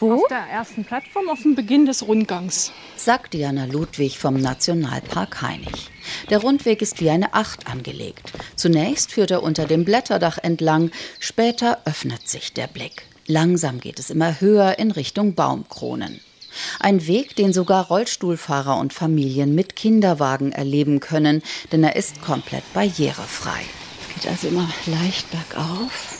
Wo? Auf der ersten Plattform, auf dem Beginn des Rundgangs. Sagt Diana Ludwig vom Nationalpark Hainich. Der Rundweg ist wie eine Acht angelegt. Zunächst führt er unter dem Blätterdach entlang, später öffnet sich der Blick. Langsam geht es immer höher in Richtung Baumkronen. Ein Weg, den sogar Rollstuhlfahrer und Familien mit Kinderwagen erleben können, denn er ist komplett barrierefrei. Geht also immer leicht bergauf.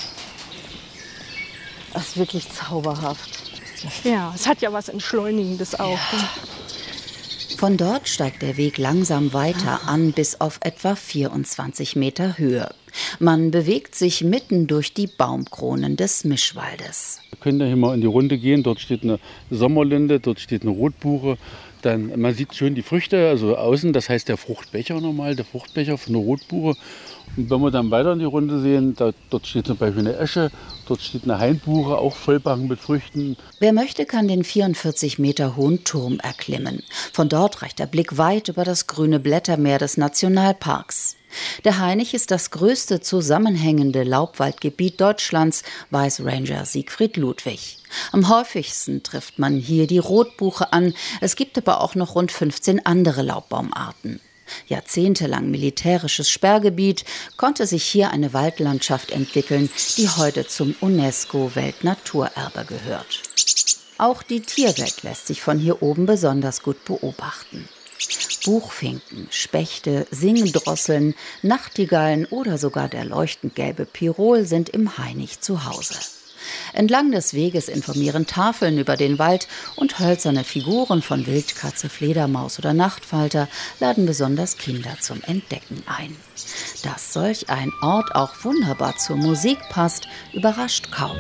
Das ist wirklich zauberhaft. Ja, es hat ja was Entschleunigendes auch. Ja. Von dort steigt der Weg langsam weiter an, bis auf etwa 24 Meter Höhe. Man bewegt sich mitten durch die Baumkronen des Mischwaldes. Wir können da hier mal in die Runde gehen. Dort steht eine Sommerlinde, dort steht eine Rotbuche. Dann, man sieht schön die Früchte, also außen, das heißt der Fruchtbecher nochmal, der Fruchtbecher von der Rotbuche. Und wenn wir dann weiter in die Runde sehen, dort steht zum Beispiel eine Esche, dort steht eine Hainbuche, auch vollbacken mit Früchten. Wer möchte, kann den 44 Meter hohen Turm erklimmen. Von dort reicht der Blick weit über das grüne Blättermeer des Nationalparks. Der Hainich ist das größte zusammenhängende Laubwaldgebiet Deutschlands, weiß Ranger Siegfried Ludwig. Am häufigsten trifft man hier die Rotbuche an. Es gibt aber auch noch rund 15 andere Laubbaumarten. Jahrzehntelang militärisches Sperrgebiet, konnte sich hier eine Waldlandschaft entwickeln, die heute zum UNESCO-Weltnaturerbe gehört. Auch die Tierwelt lässt sich von hier oben besonders gut beobachten. Buchfinken, Spechte, Singdrosseln, Nachtigallen oder sogar der leuchtend gelbe Pirol sind im Hainich zu Hause. Entlang des Weges informieren Tafeln über den Wald und hölzerne Figuren von Wildkatze, Fledermaus oder Nachtfalter laden besonders Kinder zum Entdecken ein. Dass solch ein Ort auch wunderbar zur Musik passt, überrascht kaum.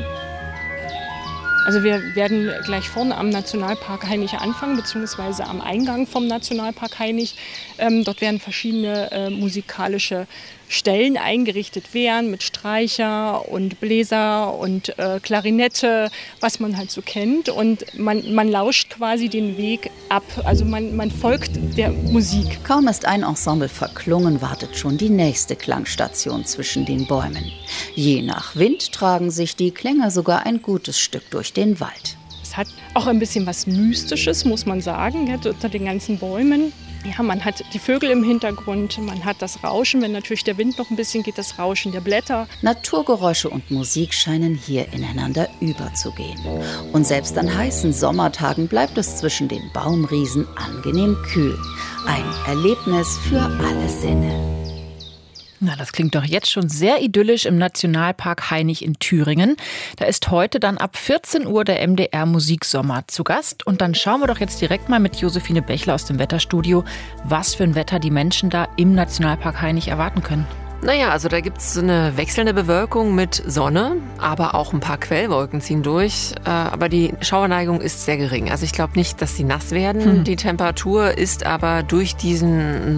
Also wir werden gleich vorne am Nationalpark Hainich anfangen, beziehungsweise am Eingang vom Nationalpark Hainich. Dort werden verschiedene musikalische Stellen eingerichtet werden mit Streicher und Bläser und Klarinette, was man halt so kennt. Und man lauscht quasi den Weg ab, also man folgt der Musik. Kaum ist ein Ensemble verklungen, wartet schon die nächste Klangstation zwischen den Bäumen. Je nach Wind tragen sich die Klänge sogar ein gutes Stück durch den Wald. Es hat auch ein bisschen was Mystisches, muss man sagen, ja, unter den ganzen Bäumen. Ja, man hat die Vögel im Hintergrund, man hat das Rauschen, wenn natürlich der Wind noch ein bisschen geht, das Rauschen der Blätter. Naturgeräusche und Musik scheinen hier ineinander überzugehen. Und selbst an heißen Sommertagen bleibt es zwischen den Baumriesen angenehm kühl. Ein Erlebnis für alle Sinne. Na, das klingt doch jetzt schon sehr idyllisch im Nationalpark Hainich in Thüringen. Da ist heute dann ab 14 Uhr der MDR Musiksommer zu Gast. Und dann schauen wir doch jetzt direkt mal mit Josephine Bechler aus dem Wetterstudio, was für ein Wetter die Menschen da im Nationalpark Hainich erwarten können. Naja, also da gibt es eine wechselnde Bewölkung mit Sonne, aber auch ein paar Quellwolken ziehen durch. Aber die Schauerneigung ist sehr gering. Also ich glaube nicht, dass sie nass werden. Die Temperatur ist aber durch diesen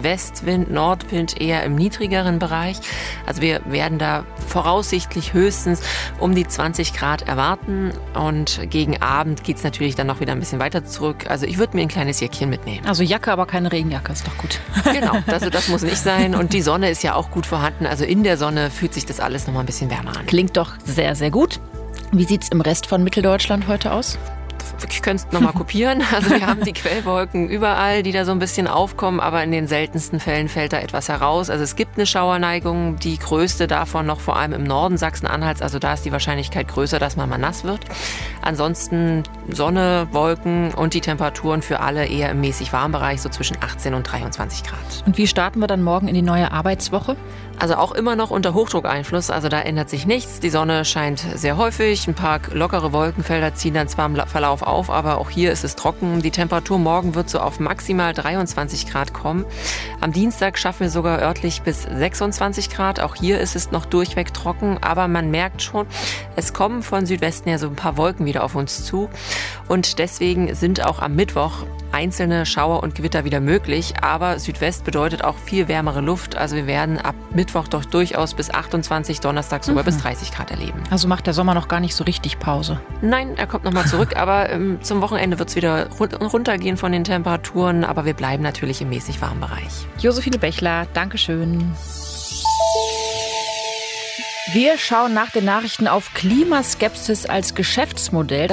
Nordwind eher im niedrigeren Bereich. Also wir werden da voraussichtlich höchstens um die 20 Grad erwarten. Und gegen Abend geht es natürlich dann noch wieder ein bisschen weiter zurück. Also ich würde mir ein kleines Jäckchen mitnehmen. Also Jacke, aber keine Regenjacke, ist doch gut. Genau, also das muss nicht sein. Und die Sonne ist ja auch gut vorhanden. Also in der Sonne fühlt sich das alles noch mal ein bisschen wärmer an. Klingt doch sehr, sehr gut. Wie sieht es im Rest von Mitteldeutschland heute aus? Ich könnte es nochmal kopieren. Also wir haben die Quellwolken überall, die da so ein bisschen aufkommen, aber in den seltensten Fällen fällt da etwas heraus. Also es gibt eine Schauerneigung, die größte davon noch vor allem im Norden Sachsen-Anhalts. Also da ist die Wahrscheinlichkeit größer, dass man mal nass wird. Ansonsten Sonne, Wolken und die Temperaturen für alle eher im mäßig warmen Bereich, so zwischen 18 und 23 Grad. Und wie starten wir dann morgen in die neue Arbeitswoche? Also auch immer noch unter Hochdruckeinfluss, also da ändert sich nichts. Die Sonne scheint sehr häufig, ein paar lockere Wolkenfelder ziehen dann zwar im Verlauf auf, aber auch hier ist es trocken. Die Temperatur morgen wird so auf maximal 23 Grad kommen. Am Dienstag schaffen wir sogar örtlich bis 26 Grad. Auch hier ist es noch durchweg trocken, aber man merkt schon, es kommen von Südwesten her so ein paar Wolken wieder auf uns zu. Und deswegen sind auch am Mittwoch einzelne Schauer und Gewitter wieder möglich. Aber Südwest bedeutet auch viel wärmere Luft. Also wir werden ab Mittwoch doch durchaus bis 28, Donnerstag sogar bis 30 Grad erleben. Also macht der Sommer noch gar nicht so richtig Pause? Nein, er kommt nochmal zurück. Aber zum Wochenende wird es wieder runtergehen von den Temperaturen. Aber wir bleiben natürlich im mäßig warmen Bereich. Josephine Bechler, Dankeschön. Wir schauen nach den Nachrichten auf Klimaskepsis als Geschäftsmodell.